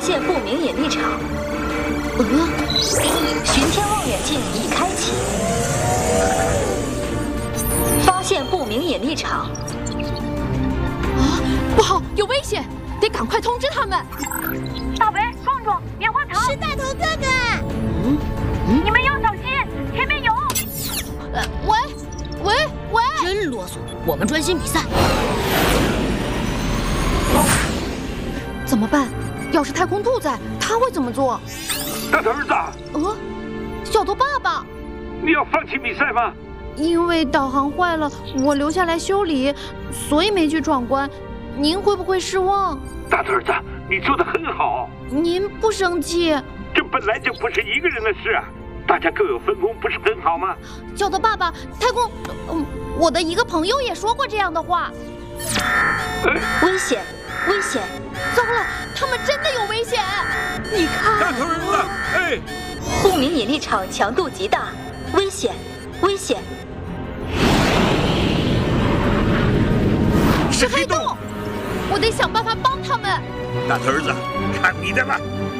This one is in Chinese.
现不明引力场。巡天望远镜已开启。发现不明引力场。 啊，不好，有危险，得赶快通知他们。 大为、壮壮、棉花糖， 是大头哥哥。 你们要小心，前面有。 喂， 真啰嗦，我们专心比赛。 怎么办？要是太空兔在，他会怎么做？ 大头儿子， 小头爸爸， 你要放弃比赛吗？ 因为导航坏了，我留下来修理，所以没去闯关。您会不会失望？ 大头儿子，你做得很好。 您不生气？ 这本来就不是一个人的事，大家各有分工，不是很好吗？ 小头爸爸，太空，我的一个朋友也说过这样的话。 危险！危险！ 糟了，他们真的有危险！你看， 大头儿子， 不明引力场强度极大，危险！危险！ 是黑洞，我得想办法帮他们。 大头儿子，看你的了。